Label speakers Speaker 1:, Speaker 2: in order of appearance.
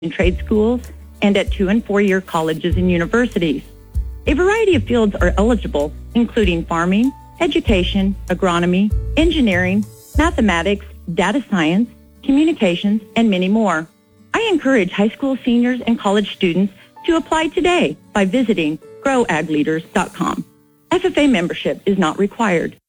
Speaker 1: in trade schools and at 2- and 4-year colleges and universities. A variety of fields are eligible, including farming, education, agronomy, engineering, mathematics, data science, communications, and many more. I encourage high school seniors and college students to apply today by visiting growagleaders.com. FFA membership is not required.